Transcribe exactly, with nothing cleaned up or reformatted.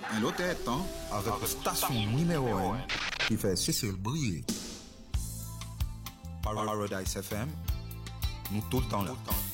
Un autre temps avec la station numéro un qui fait Cécile briller. Paradise F M, nous tout le temps là.